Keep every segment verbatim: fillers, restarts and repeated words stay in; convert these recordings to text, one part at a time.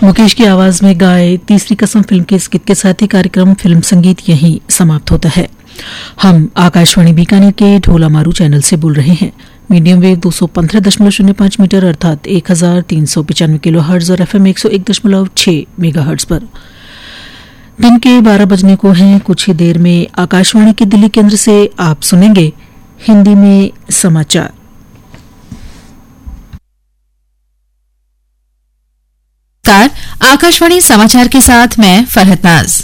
मुकेश की आवाज में गाए तीसरी कसम फिल्म के इस गीत के साथ ही कार्यक्रम फिल्म संगीत यहीं समाप्त होता है। हम आकाशवाणी बीकानेर के ढोला मारू चैनल से बोल रहे हैं। मीडियम वेव दो सौ पंद्रह दशमलव शून्य पांच मीटर अर्थात एक हजार तीन सौ पचानवे किलो हर्ट्ज और एफएम एक सौ एक दशमलव छह मेगा हर्ट्ज पर। दिन के बारह बजने को हैं। कुछ ही देर में आकाशवाणी के दिल्ली केंद्र से आप सुनेंगे हिंदी में समाचार। आकाशवाणी समाचार के साथ मैं फरहत नाज।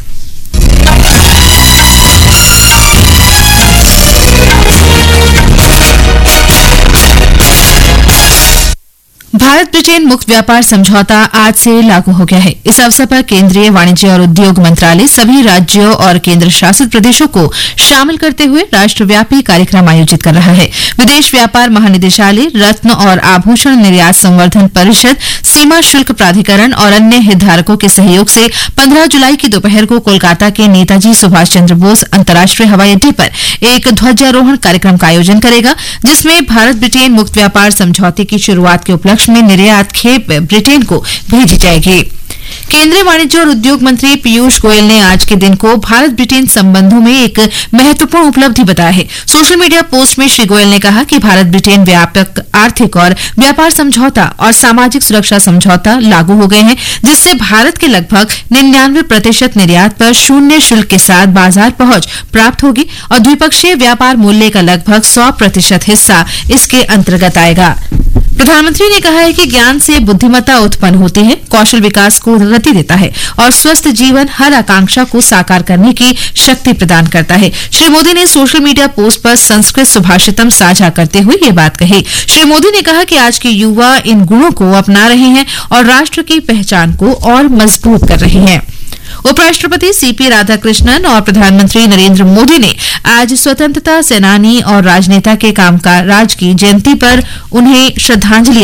भारत ब्रिटेन मुक्त व्यापार समझौता आज से लागू हो गया है। इस अवसर पर केंद्रीय वाणिज्य और उद्योग मंत्रालय सभी राज्यों और केंद्र शासित प्रदेशों को शामिल करते हुए राष्ट्रव्यापी कार्यक्रम आयोजित कर रहा है। विदेश व्यापार महानिदेशालय, रत्न और आभूषण निर्यात संवर्धन परिषद, सीमा शुल्क प्राधिकरण और अन्य हितधारकों के सहयोग से पंद्रह जुलाई की दोपहर को कोलकाता के नेताजी सुभाष चंद्र बोस अंतर्राष्ट्रीय हवाई अड्डे पर एक ध्वजारोहण कार्यक्रम का आयोजन करेगा, जिसमें भारत ब्रिटेन मुक्त व्यापार समझौते की शुरुआत के उपलक्ष्य में निर्यात खेप ब्रिटेन को भेजी जाएगी। केंद्रीय वाणिज्य और उद्योग मंत्री पीयूष गोयल ने आज के दिन को भारत ब्रिटेन संबंधों में एक महत्वपूर्ण उपलब्धि बताया है। सोशल मीडिया पोस्ट में श्री गोयल ने कहा कि भारत ब्रिटेन व्यापक आर्थिक और व्यापार समझौता और सामाजिक सुरक्षा समझौता लागू हो गए हैं, जिससे भारत के लगभग निन्यानवे प्रतिशत निर्यात पर शून्य शुल्क के साथ बाजार पहुंच प्राप्त होगी और द्विपक्षीय व्यापार मूल्य का लगभग सौ प्रतिशत हिस्सा इसके अंतर्गत आएगा। प्रधानमंत्री ने कहा है कि ज्ञान से बुद्धिमत्ता उत्पन्न होती है, कौशल विकास को गति देता है और स्वस्थ जीवन हर आकांक्षा को साकार करने की शक्ति प्रदान करता है। श्री मोदी ने सोशल मीडिया पोस्ट पर संस्कृत सुभाषितम साझा करते हुए ये बात कही। श्री मोदी ने कहा कि आज के युवा इन गुणों को अपना रहे हैं और राष्ट्र की पहचान को और मजबूत कर रहे हैं। उपराष्ट्रपति सीपी राधाकृष्णन और प्रधानमंत्री नरेंद्र मोदी ने आज स्वतंत्रता सेनानी और राजनेता के कामकाज की जयंती पर उन्हें श्रद्धांजलि